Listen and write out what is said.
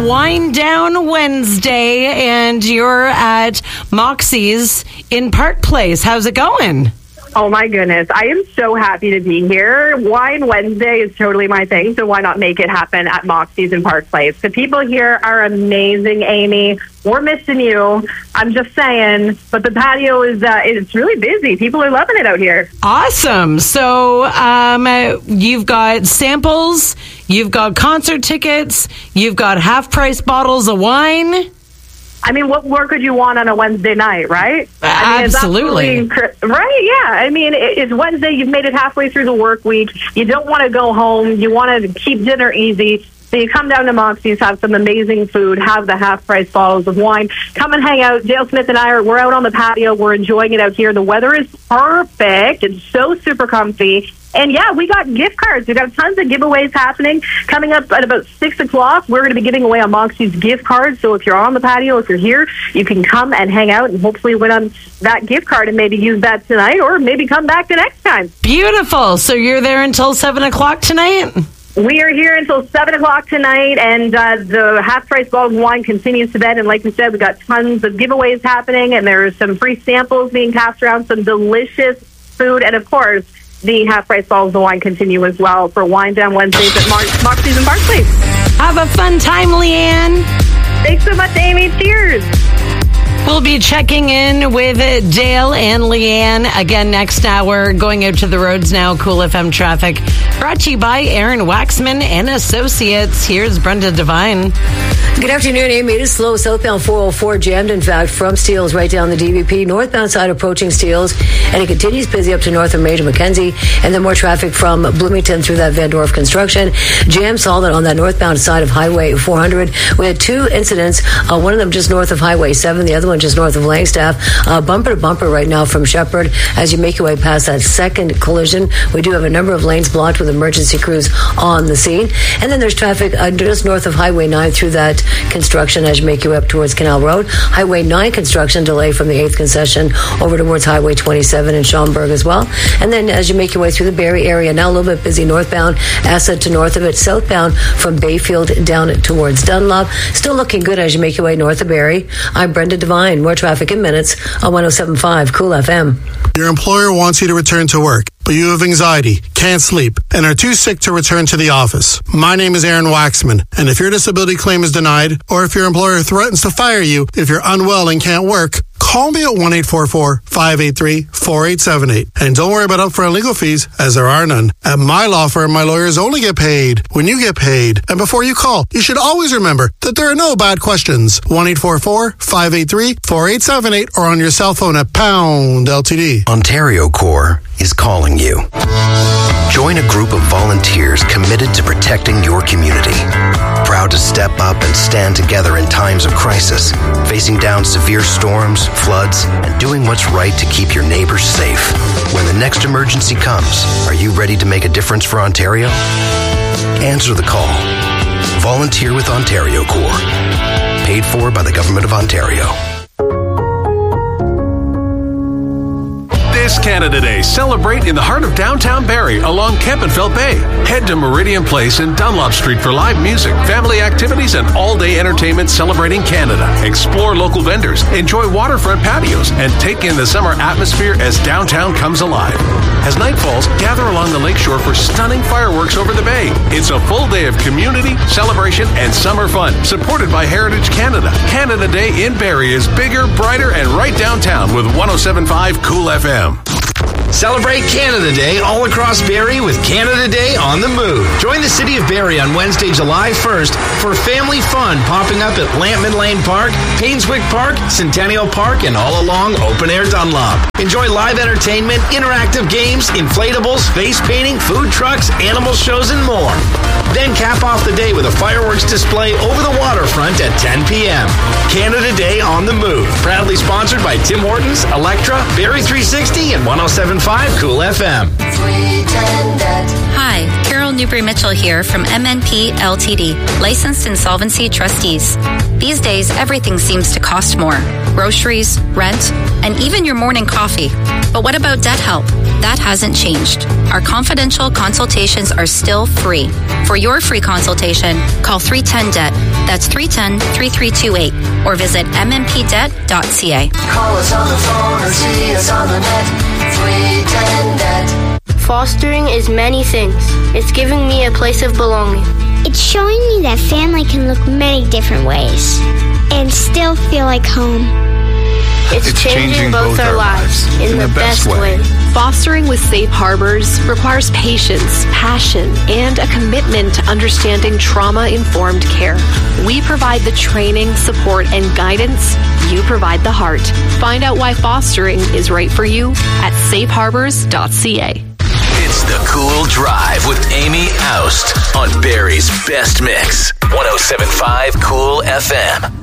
Wind Down Wednesday, and you're at Moxie's in Park Place. How's it going? Oh my goodness, I am so happy to be here. Wine Wednesday is totally my thing, so why not make it happen at Moxie's in Park Place? The people here are amazing, Amy. We're missing you. I'm just saying, but the patio is it's really busy. People are loving it out here. Awesome. So you've got samples, you've got concert tickets, you've got half-price bottles of wine. I mean, what more could you want on a Wednesday night, right? Absolutely. Right, yeah. I mean, it's Wednesday. You've made it halfway through the work week. You don't want to go home. You want to keep dinner easy. So you come down to Moxie's, have some amazing food, have the half-price bottles of wine. Come and hang out. Dale Smith and we're out on the patio. We're enjoying it out here. The weather is perfect. It's so super comfy. And yeah, we got gift cards. We got tons of giveaways happening. Coming up at about 6 o'clock, we're going to be giving away a Moxie's gift card. So if you're on the patio, if you're here, you can come and hang out and hopefully win on that gift card and maybe use that tonight or maybe come back the next time. Beautiful. So you're there until 7 o'clock tonight? We are here until 7 o'clock tonight, and the half-price bottle of wine continues to bed. And like we said, we got tons of giveaways happening, and there's some free samples being passed around, some delicious food, and of course, the half-price bottles of wine continue as well for Wind Down Wednesdays at Moxie's in Park Place. Have a fun time, Leanne. Thanks so much, Amy. Cheers. We'll be checking in with Dale and Leanne again next hour. Going out to the roads now. Cool FM traffic brought to you by Aaron Waxman and Associates. Here's Brenda Devine. Good afternoon, Amy. It is slow. Southbound 404 jammed, in fact, from Steeles right down the DVP. Northbound side approaching Steeles, and it continues busy up to north of Major Mackenzie, and then more traffic from Bloomington through that Van Dorf construction. Jam solid on that northbound side of Highway 400. We had two incidents, one of them just north of Highway 7, the other one just north of Langstaff. Bumper to bumper right now from Shepherd as you make your way past that second collision. We do have a number of lanes blocked with emergency crews on the scene. And then there's traffic just north of Highway 9 through that construction as you make your way up towards Canal Road. Highway 9 construction delay from the 8th concession over towards Highway 27 in Schaumburg as well. And then as you make your way through the Barrie area, now a little bit busy northbound, Asset to north of it, southbound from Bayfield down towards Dunlop. Still looking good as you make your way north of Barrie. I'm Brenda Devine. More traffic in minutes on 107.5 Cool FM. Your employer wants you to return to work, but you have anxiety, can't sleep, and are too sick to return to the office. My name is Aaron Waxman, and if your disability claim is denied, or if your employer threatens to fire you if you're unwell and can't work, call me at 1-844-583-4878. And don't worry about upfront legal fees, as there are none. At my law firm, my lawyers only get paid when you get paid. And before you call, you should always remember that there are no bad questions. 1-844-583-4878 or on your cell phone at pound LTD. Ontario Corps is calling you. Join a group of volunteers committed to protecting your community. Proud to step up and stand together in times of crisis, facing down severe storms, floods, and doing what's right to keep your neighbors safe. When the next emergency comes, are you ready to make a difference for Ontario? Answer the call. Volunteer with Ontario Corps. Paid for by the Government of Ontario. This Canada Day, celebrate in the heart of downtown Barrie along Kempenfelt Bay. Head to Meridian Place in Dunlop Street for live music, family activities, and all-day entertainment celebrating Canada. Explore local vendors, enjoy waterfront patios, and take in the summer atmosphere as downtown comes alive. As night falls, gather along the lakeshore for stunning fireworks over the bay. It's a full day of community, celebration, and summer fun, supported by Heritage Canada. Canada Day in Barrie is bigger, brighter, and right downtown with 107.5 Cool FM. Celebrate Canada Day all across Barrie with Canada Day on the Move. Join the City of Barrie on Wednesday, July 1st for family fun popping up at Lampman Lane Park, Painswick Park, Centennial Park, and all along Open Air Dunlop. Enjoy live entertainment, interactive games, inflatables, face painting, food trucks, animal shows, and more. Then cap off the day with a fireworks display over the waterfront at 10 p.m. Canada Day on the Move. Proudly sponsored by Tim Hortons, Electra, Barrie 360, and 107.5 Cool FM. Hi, Carol Newbury-Mitchell here from MNP LTD, licensed insolvency trustees. These days, everything seems to cost more. Groceries, rent, and even your morning coffee. But what about debt help? That hasn't changed. Our confidential consultations are still free. For your free consultation, call 310-DEBT. That's 310-3328. Or visit mmpdebt.ca. Call us on the phone or see us on the net. 310-DEBT. Fostering is many things. It's giving me a place of belonging. It's showing me that family can look many different ways and still feel like home. It's changing both our lives in the best way. Fostering with Safe Harbors requires patience, passion, and a commitment to understanding trauma-informed care. We provide the training, support, and guidance. You provide the heart. Find out why fostering is right for you at safeharbors.ca. It's The Cool Drive with Amy Oust on Barrie's Best Mix. 107.5 Cool FM.